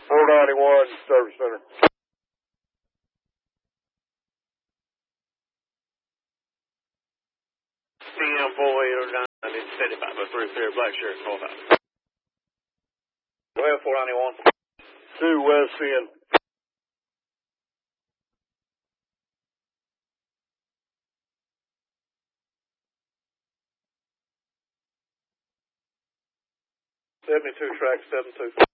491 Service Center. CM 4809, it's 7503 Fair Black Sheriff, Northouse. Go ahead, 491. 2 West CN. '72 track 72.